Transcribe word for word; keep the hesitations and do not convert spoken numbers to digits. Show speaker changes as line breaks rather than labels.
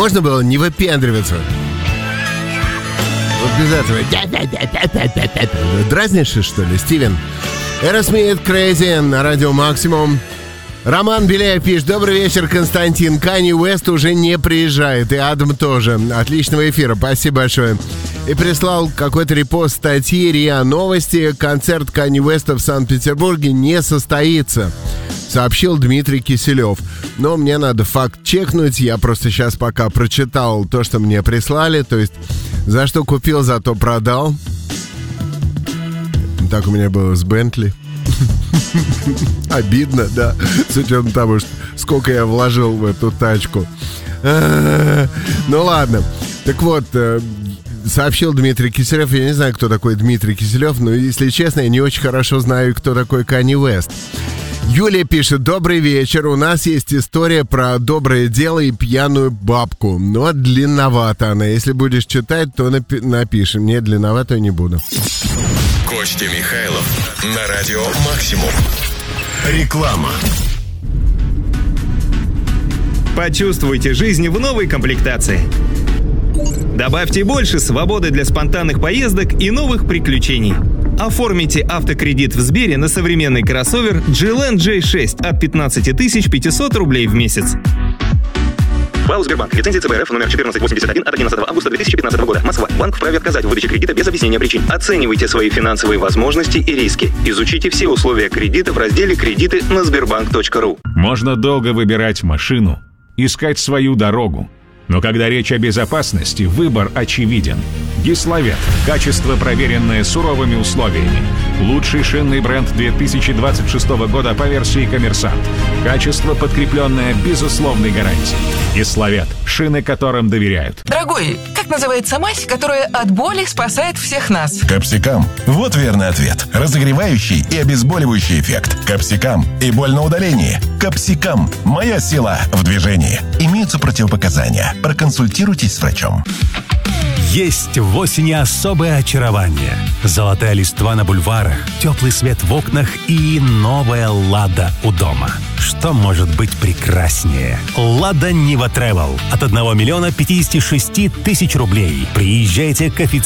можно было не выпендриваться? Вот без этого. Дразнишь, что ли, Стивен? Aerosmith Crazy на радио Максимум. Роман Беляев пишет: добрый вечер, Константин. Канье Уэст уже не приезжает, и Адам тоже. Отличного эфира, спасибо большое. И прислал какой-то репост статьи РИА Новости. Концерт Канье Уэста в Санкт-Петербурге не состоится, сообщил Дмитрий Киселев. Но мне надо факт чекнуть. Я просто сейчас пока прочитал то, что мне прислали. То есть за что купил, зато продал. Так у меня было с Бентли. Обидно, да, с учетом того, что сколько я вложил в эту тачку. Ну ладно. Так вот, сообщил Дмитрий Киселев. Я не знаю, кто такой Дмитрий Киселев, но, если честно, я не очень хорошо знаю, кто такой Канье Уэст. Юлия пишет: добрый вечер. У нас есть история про доброе дело и пьяную бабку, но длинновато она. Если будешь читать, то напи- напиши. Мне длинновато не буду.
Костя Михайлов на радио Максимум. Реклама.
Почувствуйте жизнь в новой комплектации. Добавьте больше свободы для спонтанных поездок и новых приключений. Оформите автокредит в Сбере на современный кроссовер джи эл эн джей шесть от пятнадцать тысяч пятьсот рублей в месяц. ПАО «Сбербанк». Лицензия ЦБ РФ номер четырнадцать восемьдесят один от одиннадцатого августа две тысячи пятнадцатого года. Москва. Банк вправе отказать в выдаче кредита без объяснения причин. Оценивайте свои финансовые возможности и риски. Изучите все условия кредита в разделе «Кредиты» на сбербанк точка ру.
Можно долго выбирать машину, искать свою дорогу. Но когда речь о безопасности, выбор очевиден. Гиславет. Качество, проверенное суровыми условиями. Лучший шинный бренд две тысячи двадцать шестого года по версии «Коммерсант». Качество, подкрепленное безусловной гарантией. Гиславет. Шины, которым доверяют.
Дорогой, как называется мазь, которая от боли спасает всех нас?
Капсикам. Вот верный ответ. Разогревающий и обезболивающий эффект. Капсикам. И боль на удалении. Капсикам. Моя сила в движении. Имеются противопоказания. Проконсультируйтесь с врачом.
Есть в осени особое очарование. Золотая листва на бульварах, теплый свет в окнах и новая «Лада» у дома. Что может быть прекраснее? «Лада Нива Тревел» от одного миллиона пятьдесят шесть тысяч рублей. Приезжайте к официальному